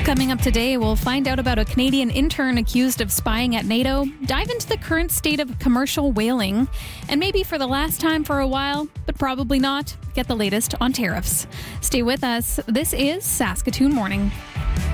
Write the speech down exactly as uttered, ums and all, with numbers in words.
Coming up today, we'll find out about a Canadian intern accused of spying at NATO, dive into the current state of commercial whaling, and maybe for the last time for a while, but probably not, get the latest on tariffs. Stay with us. This is Saskatoon Morning.